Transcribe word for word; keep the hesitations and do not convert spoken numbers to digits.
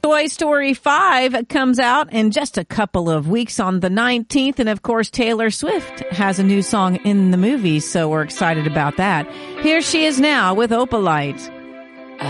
Toy Story five comes out in just a couple of weeks on the nineteenth. And of course, Taylor Swift has a new song in the movie, so we're excited about that. Here she is now with Opalite.